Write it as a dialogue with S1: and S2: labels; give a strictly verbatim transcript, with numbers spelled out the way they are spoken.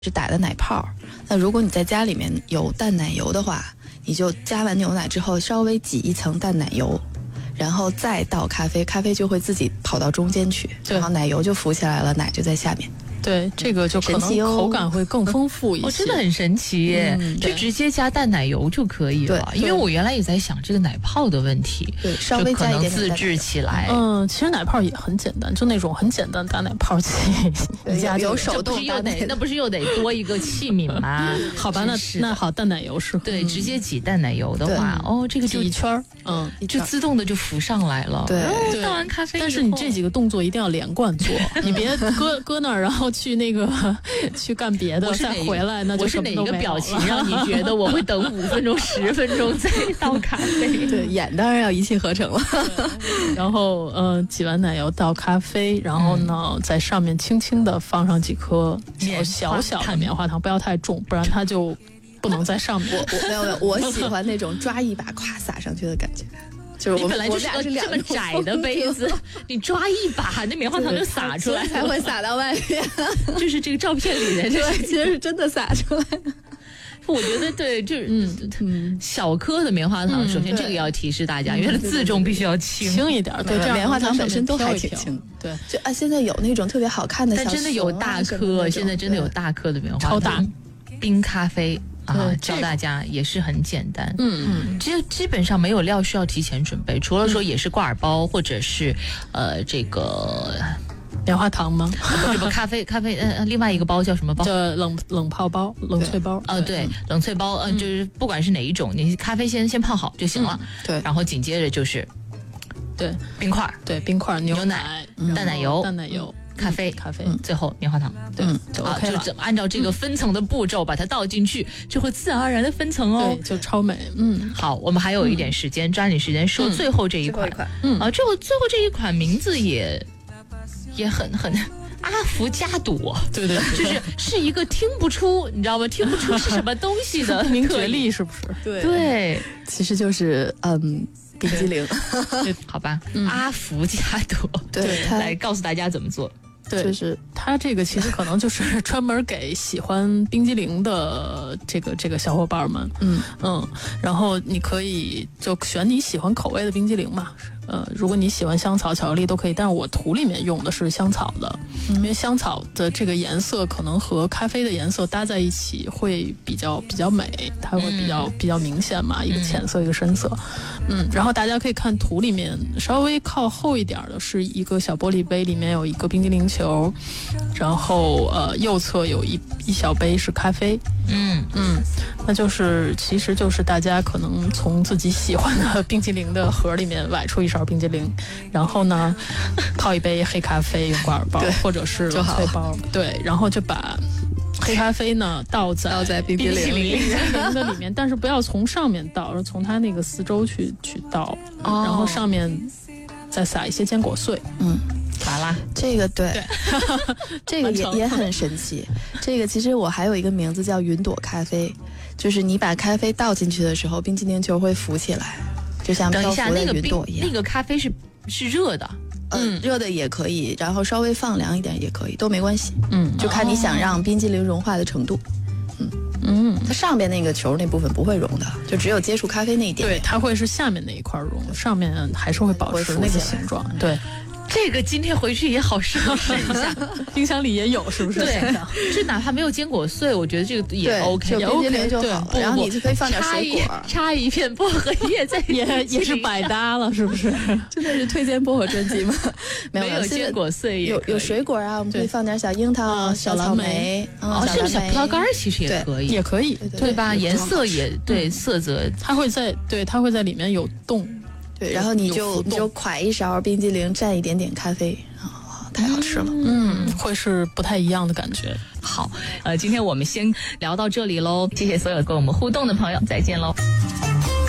S1: 是打的奶泡。那如果你在家里面有淡奶油的话，你就加完牛奶之后稍微挤一层淡奶油，然后再倒咖啡，咖啡就会自己跑到中间去，然后奶油就浮起来了，奶就在下面。
S2: 对，这个就可能口感会更丰富一些。
S3: 哦，真的很神奇耶、嗯、就直接加淡奶油就可以了。因为我原来也在想这个奶泡的问题，
S1: 对，稍微加一点点
S3: 自制起来。
S2: 嗯，其实奶泡也很简单，就那种很简单的打奶泡器，
S1: 有有手动
S3: 又得，那不是又得多一个器皿吗？
S2: 好吧，那那好，淡奶油是
S3: 对，直接挤淡奶油的话，哦，这个就
S2: 挤一圈，嗯，
S3: 就自动的就浮上来了。
S1: 对，
S3: 倒完咖啡，
S2: 但是你这几个动作一定要连贯做，你别搁搁那儿，然后去那个去干别的，再回来那就什么都没有了。
S3: 我是哪一个表情让你觉得我会等五分钟、十分钟再倒咖啡？
S1: 对，眼当然要一气呵成了。
S2: 然后呃，挤完奶油倒咖啡，然后呢，在上面轻轻的放上几颗小小的棉花糖，不要太重，不然它就不能在上面。
S1: 我我没有没有，我喜欢那种抓一把咵撒上去的感觉。就是
S3: 你本来就是个这么窄的杯子，你抓一把，那棉花糖就洒出来，
S1: 才会洒到外面。
S3: 就是这个照片里的，
S1: 对，其实是真的洒出来的。
S3: 我觉得对，就是嗯嗯，小颗的棉花糖，首先这个要提示大家，因为它自重必须要轻
S2: 轻一点。对，这样
S1: 棉花糖本身都还挺轻。
S2: 对，
S1: 就啊，现在有那种特别好看的，
S3: 但真的有大颗，现在真的有大颗的棉花糖，
S2: 超大
S3: 冰咖啡。啊，教大家也是很简单，
S2: 嗯嗯，
S3: 其实基本上没有料需要提前准备，除了说也是挂耳包或者是呃这个
S2: 棉花糖吗？
S3: 不是不咖啡咖啡呃另外一个包叫什么包？
S2: 叫冷冷泡包、冷萃包。
S3: 呃对，冷萃包，嗯、呃，就是不管是哪一种，你咖啡先先泡好就行了，
S2: 嗯、
S1: 对，
S3: 然后紧接着就是
S2: 对
S3: 冰块，
S2: 对冰块、牛
S3: 奶、淡奶油、
S2: 淡奶油。
S3: 咖啡，
S2: 咖啡，
S3: 嗯、最后棉花糖，
S2: 对，嗯、就 OK
S3: 了。啊，就按照这个分层的步骤把它倒进去，就会自然而然的分层哦，
S2: 对，就超美。嗯，
S3: 好，我们还有一点时间，嗯、抓紧时间说最后这一款。
S1: 嗯，
S3: 啊，最后最后这一款名字也也很很。阿芙加朵，
S2: 对对对，
S3: 就是是一个听不出，你知道吗？听不出是什么东西的
S2: 不明觉厉，是不是？
S1: 对
S3: 对，
S1: 其实就是嗯。冰激凌，
S3: 好吧，嗯、阿芙加朵，
S1: 对，
S3: 来告诉大家怎么做。
S2: 对，就是它这个其实可能就是专门给喜欢冰激凌的这个这个小伙伴们，
S1: 嗯
S2: 嗯，然后你可以就选你喜欢口味的冰激凌嘛，呃，如果你喜欢香草、巧克力都可以，但是我图里面用的是香草的，嗯、因为香草的这个颜色可能和咖啡的颜色搭在一起会比较比较美，它会比较、嗯、比较明显嘛，一个浅色一个深色，嗯，然后大家可以看图里面稍微靠后一点的是一个小玻璃杯，里面有一个冰激凌球。然后呃，右侧有一一小杯是咖啡，
S3: 嗯
S2: 嗯，那就是其实就是大家可能从自己喜欢的冰激凌的盒里面崴出一勺冰激凌，然后呢泡一杯黑咖啡用挂耳包或者是冷萃包，对，然后就把黑咖啡呢倒在
S1: 倒在冰激凌
S2: 的里面，但是不要从上面倒，而从它那个四周去去倒，
S3: 哦、
S2: 然后上面再撒一些坚果碎，
S1: 嗯。
S3: 完了，
S1: 这个对，对这个也也很神奇。这个其实我还有一个名字叫云朵咖啡，就是你把咖啡倒进去的时候，冰激凌球会浮起来，就像漂浮的云朵一样。
S3: 那个咖啡是是热的，
S1: 嗯，热的也可以，然后稍微放凉一点也可以，都没关系。
S2: 嗯，
S1: 就看你想让冰激凌融化的程度。嗯
S2: 嗯，
S1: 它上边那个球那部分不会融的，就只有接触咖啡那一点。
S2: 对，它会是下面那一块融，上面还是会保持那个形状。对。
S3: 这个今天回去也好试一下，
S2: 冰箱里也有，是不是？
S3: 对，就哪怕没有坚果碎，我觉觉得这个也 OK，
S1: 也 OK 就好。然后你就可以放点水果，
S3: 插一片薄荷叶在，
S2: 也也是百搭了，是不是？
S1: 真的是推荐薄荷专辑吗？
S3: 没有坚果碎，
S1: 有有水果啊，我们可以放点小樱桃、小草莓，
S3: 哦，甚至小葡萄干其实也可以，
S2: 也可以，
S3: 对吧？颜色也对，色泽
S2: 它会在对它会在里面有洞。
S1: 对，然后你就你就㧟一勺冰激凌，蘸一点点咖啡，啊，太好吃了。
S2: 嗯，会是不太一样的感觉。
S3: 好，呃，今天我们先聊到这里喽，谢谢所有跟我们互动的朋友，再见喽。